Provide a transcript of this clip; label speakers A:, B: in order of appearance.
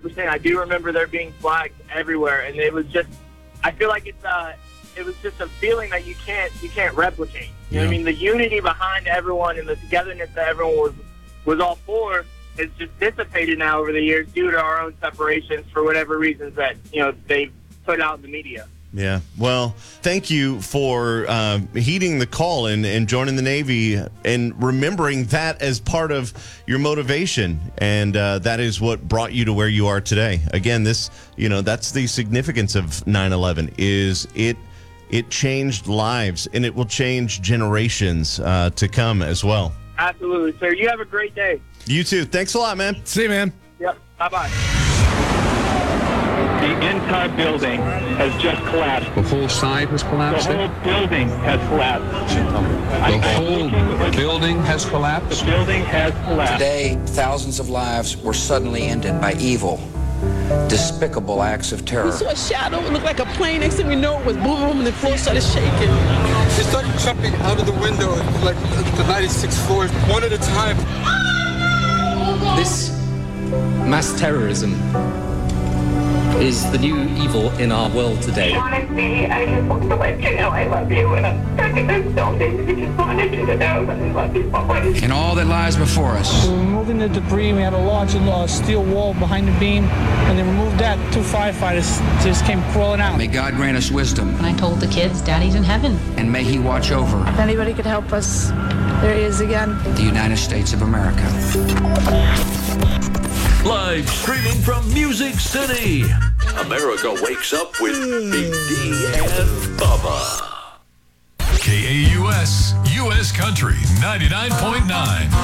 A: 100%. I do remember there being flags everywhere, and it was just, I feel like it was just a feeling that you can't replicate. You know what I mean? The unity behind everyone and the togetherness that everyone was all for is just dissipated now over the years due to our own separations for whatever reasons that, they've put out in the media.
B: Yeah. Well, thank you for heeding the call and joining the Navy and remembering that as part of your motivation. And that is what brought you to where you are today. Again, that's the significance of 9/11 is it changed lives, and it will change generations to come as well.
A: Absolutely, sir. You have a great day.
B: You too. Thanks a lot, man.
C: See you, man.
A: Yep. Bye-bye.
D: The entire building has just collapsed.
E: The whole side has collapsed?
D: The whole building has collapsed.
E: The whole building has collapsed?
D: The building has collapsed.
F: Today, thousands of lives were suddenly ended by evil, despicable acts of terror.
G: We saw a shadow. It looked like a plane. Next thing we know, it was boom, boom, and the floor started shaking.
H: They started jumping out of the window, like the 96th floor, one at a time.
I: This mass terrorism is the new evil in our world today.
J: Honestly, I just want to let you know I love you, and I'm stuck in this building. I just wanted you to know that I love you always.
F: And all that lies before us.
K: We were removing the debris. We had a large steel wall behind the beam. When they removed that, 2 firefighters just came crawling out.
F: May God grant us wisdom.
L: And I told the kids, Daddy's in heaven.
F: And may He watch over.
M: If anybody could help us, there He is again.
F: The United States of America.
N: Live streaming from Music City. America wakes up with Big D and Bubba.
O: KAUS, U.S. Country 99.9.